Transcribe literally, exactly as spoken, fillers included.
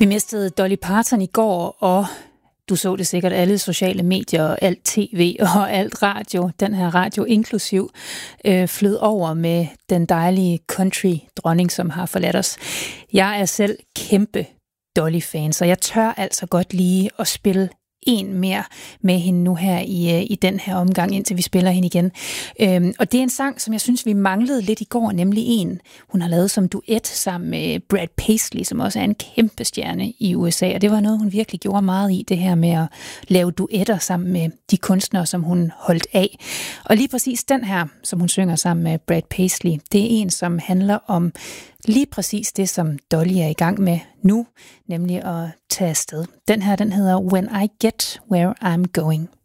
Vi mistede Dolly Parton i går, og du så det sikkert alle sociale medier, alt tv og alt radio, den her radio inklusiv, øh, flød over med den dejlige country-dronning, som har forladt os. Jeg er selv kæmpe Dolly-fan, så jeg tør altså godt lige at spille en mere med hende nu her i, i den her omgang, indtil vi spiller hende igen. Øhm, og det er en sang, som jeg synes, vi manglede lidt i går, nemlig en, hun har lavet som duet sammen med Brad Paisley, som også er en kæmpe stjerne i U S A, og det var noget, hun virkelig gjorde meget i, det her med at lave duetter sammen med de kunstnere, som hun holdt af. Og lige præcis den her, som hun synger sammen med Brad Paisley, det er en, som handler om lige præcis det, som Dolly er i gang med nu, nemlig at tage afsted. Den her, den hedder When I Get Where I'm Going.